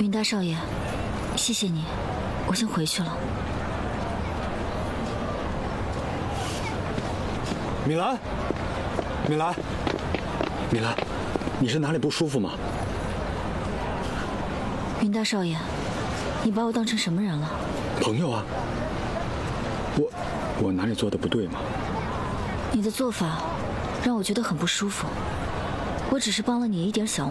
云大少爷，谢谢你，我先回去了。 米兰，米兰，米兰，你是哪里不舒服吗？ 云大少爷，你把我当成什么人了？ 朋友啊。我哪里做的不对吗？ 你的做法让我觉得很不舒服。我只是帮了你一点小